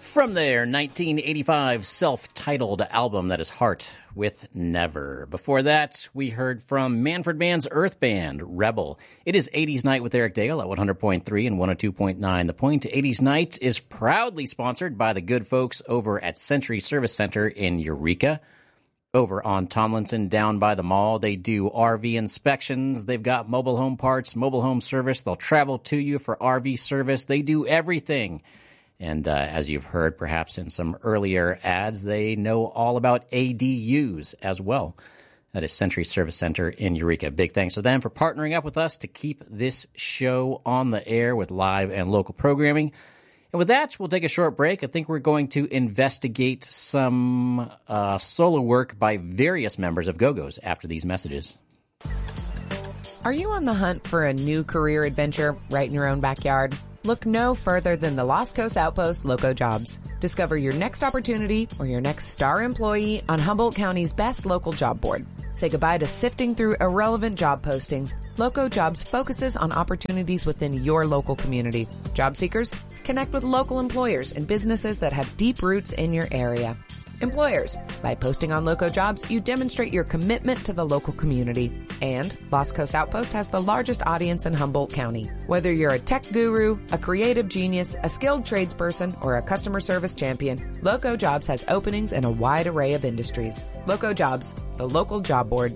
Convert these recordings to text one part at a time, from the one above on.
From their 1985 self-titled album that is Heart with Never. Before that, we heard from Manfred Mann's Earth Band, Rebel. It is 80s Night with Eric Dale at 100.3 and 102.9 The Point. 80s Night is proudly sponsored by the good folks over at Century Service Center in Eureka. Over on Tomlinson, down by the mall, they do RV inspections. They've got mobile home parts, mobile home service. They'll travel to you for RV service. They do everything. And as you've heard perhaps in some earlier ads, they know all about ADUs as well. That is Century Service Center in Eureka. Big thanks to them for partnering up with us to keep this show on the air with live and local programming. And with that, we'll take a short break. I think we're going to investigate some solo work by various members of Go-Go's after these messages. Are you on the hunt for a new career adventure right in your own backyard? Look no further than the Lost Coast Outpost Loco Jobs. Discover your next opportunity or your next star employee on Humboldt County's best local job board. Say goodbye to sifting through irrelevant job postings. Loco Jobs focuses on opportunities within your local community. Job seekers, connect with local employers and businesses that have deep roots in your area. Employers, by posting on Loco Jobs, you demonstrate your commitment to the local community. And Lost Coast Outpost has the largest audience in Humboldt County. Whether you're a tech guru, a creative genius, a skilled tradesperson, or a customer service champion, Loco Jobs has openings in a wide array of industries. Loco Jobs, the local job board.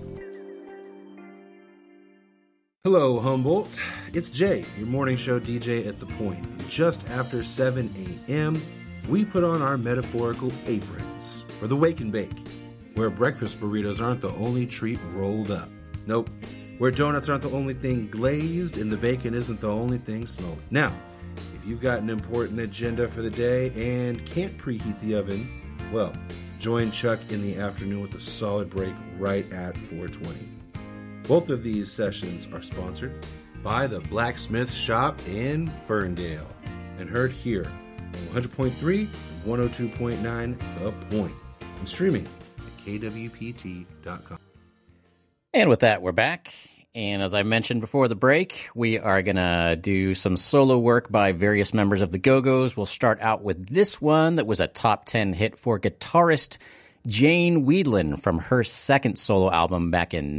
Hello, Humboldt. It's Jay, your morning show DJ at The Point. Just after 7 a.m., we put on our metaphorical aprons for the Wake and Bake, where breakfast burritos aren't the only treat rolled up. Nope. Where donuts aren't the only thing glazed and the bacon isn't the only thing smoked. Now, if you've got an important agenda for the day and can't preheat the oven, well, join Chuck in the afternoon with a solid break right at 4:20. Both of these sessions are sponsored by the Blacksmith Shop in Ferndale and heard here 100.3 and 102.9 The Point, and streaming at kwpt.com. And with that, we're back. And as I mentioned before the break, we are going to do some solo work by various members of the Go-Go's. We'll start out with this one that was a top 10 hit for guitarist Jane Wiedlin from her second solo album back in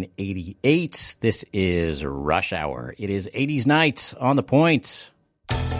1988. This is Rush Hour. It is 80s Night on The Point.